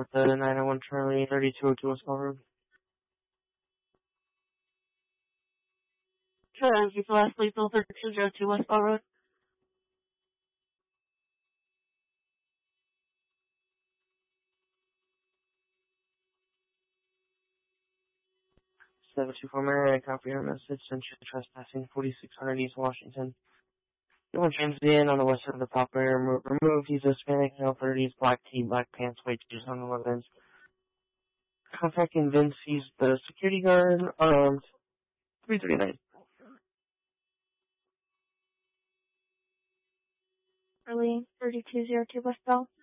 report the 901 Charlie 3202 West Ball Road. Sure, is the last lethal 3202 West Ball Road? 724 Mary, I copy your message. Sent you trespassing 4600 East Washington. Someone transited in on the west side of the property. Removed. He's Hispanic, male 30s, black tee, black pants, white shoes on the weapons. Contacting Vince. He's the security guard. 339. Early 3202 West Bell.